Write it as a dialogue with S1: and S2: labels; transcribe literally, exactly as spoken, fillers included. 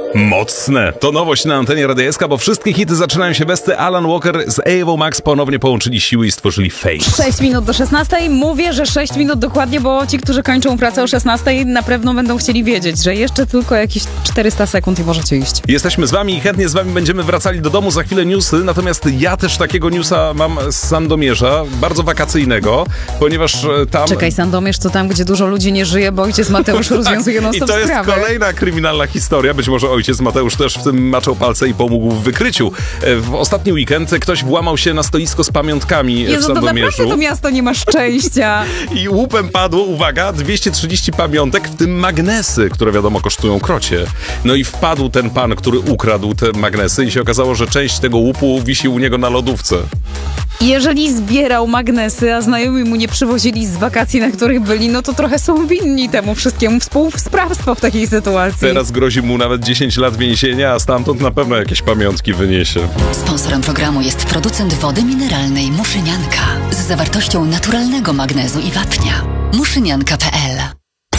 S1: Mocne. To nowość na antenie Radia S K, bo wszystkie hity zaczynają się bez ty. Alan Walker z Ewą Max ponownie połączyli siły i stworzyli Face.
S2: sześć minut do szesnastej. Mówię, że sześć minut dokładnie, bo ci, którzy kończą pracę o szesnastej, na pewno będą chcieli wiedzieć, że jeszcze tylko jakieś czterysta sekund i możecie iść.
S1: Jesteśmy z wami i chętnie z wami będziemy wracali do domu. Za chwilę newsy, natomiast ja też takiego newsa mam z Sandomierza, bardzo wakacyjnego, ponieważ tam...
S2: Czekaj, Sandomierz to tam, gdzie dużo ludzi nie żyje, bo ojciec Mateusz rozwiązuje non-stop
S1: I to jest
S2: sprawę.
S1: kolejna kryminalna historia. Być może ojciec Mateusz też w tym maczał palce i pomógł w wykryciu. W ostatni weekend ktoś włamał się na stoisko z pamiątkami
S2: Jezu,
S1: w
S2: to
S1: Sandomierzu.
S2: naprawdę to miasto nie ma szczęścia.
S1: I łupem padło, uwaga, dwieście trzydzieści pamiątek, w tym magnesy, które wiadomo kosztują krocie. No i wpadł ten pan, który ukradł te magnesy i się okazało, że część tego łupu wisi u niego na lodówce.
S2: Jeżeli zbierał magnesy, a znajomi mu nie przywozili z wakacji, na których byli, no to trochę są winni temu wszystkiemu, współsprawstwo w takiej sytuacji.
S1: Teraz grozi mu nawet dziesięć lat więzienia, a stamtąd na pewno jakieś pamiątki wyniesie.
S3: Sponsorem programu jest producent wody mineralnej Muszynianka z zawartością naturalnego magnezu i wapnia. muszynianka kropka p l